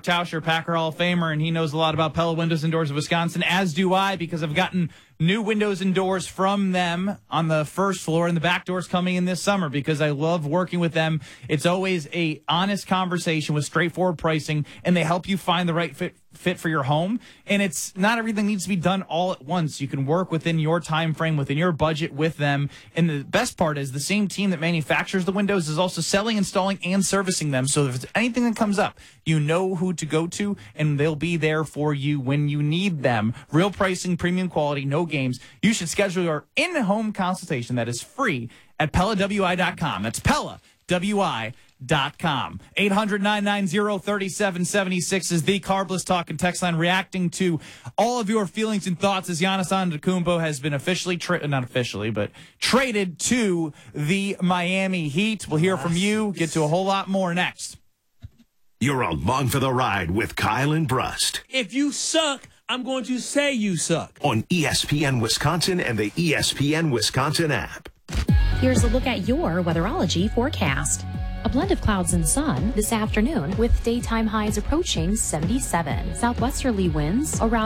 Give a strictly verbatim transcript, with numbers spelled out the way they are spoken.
Tauscher, Packer Hall of Famer, and he knows a lot about Pella Windows and Doors of Wisconsin, as do I, because I've gotten new windows and doors from them on the first floor, and the back doors coming in this summer because I love working with them. It's always a honest conversation with straightforward pricing, and they help you find the right fit fit for your home. And it's not everything needs to be done all at once. You can work within your time frame, within your budget with them. And the best part is the same team that manufactures the windows is also selling, installing, and servicing them. So if it's anything that comes up, you know who to go to, and they'll be there for you when you need them. Real pricing, premium quality, no games. You should schedule your in-home consultation that is free at Pella W I dot com. That's Pella W I dot com. eight hundred, nine nine zero, three seven seven six is the Carbless Talk and text line, reacting to all of your feelings and thoughts as Giannis Antetokounmpo has been officially, tra- not officially, but traded to the Miami Heat. We'll hear from you. Get to a whole lot more next. You're along for the ride with Kyle and Brust. If you suck, I'm going to say you suck. On E S P N Wisconsin and the E S P N Wisconsin app. Here's a look at your weatherology forecast. A blend of clouds and sun this afternoon with daytime highs approaching seventy-seven. Southwesterly winds around